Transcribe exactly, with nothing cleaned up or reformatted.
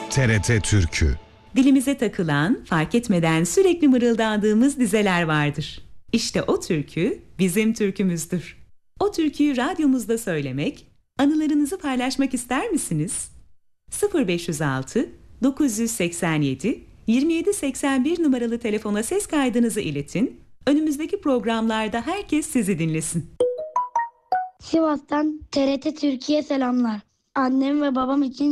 T R T Türkü. Dilimize takılan, fark etmeden sürekli mırıldandığımız dizeler vardır. İşte o türkü bizim türkümüzdür. O türküyü radyomuzda söylemek, anılarınızı paylaşmak ister misiniz? sıfır beş yüz altı dokuz yüz seksen yedi yirmi yedi seksen bir numaralı telefona ses kaydınızı iletin. Önümüzdeki programlarda herkes sizi dinlesin. Sivas'tan T R T Türkiye selamlar. Annem ve babam için